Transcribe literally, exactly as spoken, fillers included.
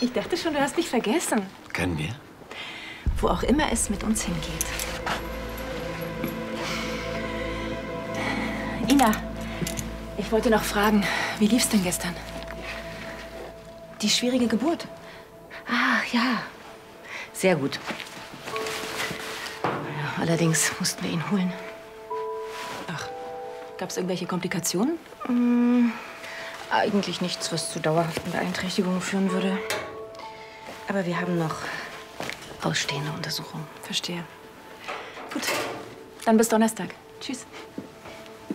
Ich dachte schon, du hast mich vergessen. Können wir? Wo auch immer es mit uns hingeht. Ina, ich wollte noch fragen, wie lief's denn gestern? Die schwierige Geburt? Ah, ja. Sehr gut. Ja, allerdings mussten wir ihn holen. Ach, gab's irgendwelche Komplikationen? Mm, eigentlich nichts, was zu dauerhaften Beeinträchtigungen führen würde. Aber wir haben noch ausstehende Untersuchungen. Verstehe. Gut, dann bis Donnerstag. Tschüss.